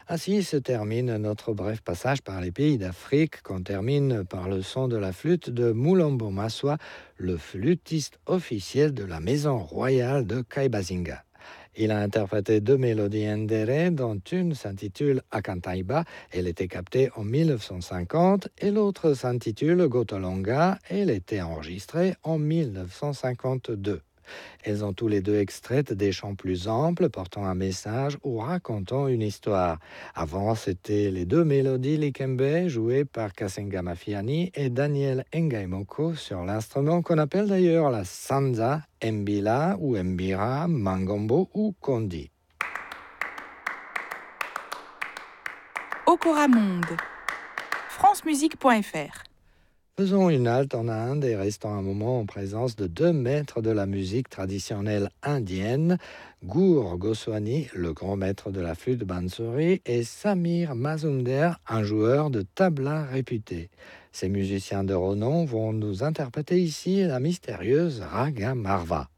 Ainsi se termine notre bref passage par les pays d'Afrique, qu'on termine par le son de la flûte de Mulombo Maswa, le flûtiste officiel de la maison royale de Kaibazinga. Il a interprété deux mélodies ndéré, dont une s'intitule Akantaiba, elle était captée en 1950, et l'autre s'intitule Gotolonga, elle était enregistrée en 1952. Elles ont tous les deux extraites des chants plus amples, portant un message ou racontant une histoire. Avant, c'étaient les deux mélodies Likembe, jouées par Kasenga Mafiani et Daniel Ngaimoko sur l'instrument qu'on appelle d'ailleurs la sanza, mbila ou mbira, mangombo ou kondi. Okora Monde, francemusique.fr. Faisons une halte en Inde et restons un moment en présence de deux maîtres de la musique traditionnelle indienne, Gour Goswami, le grand maître de la flûte bansuri, et Samir Mazumder, un joueur de tabla réputé. Ces musiciens de renom vont nous interpréter ici la mystérieuse Raga Marva.